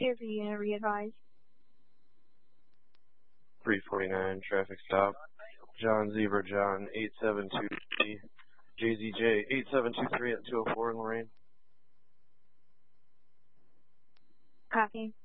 Cherokee unit re-advise. 349, traffic stop. John Zebra John 8723, JZJ 8723 at 204 in Lorraine. Copy.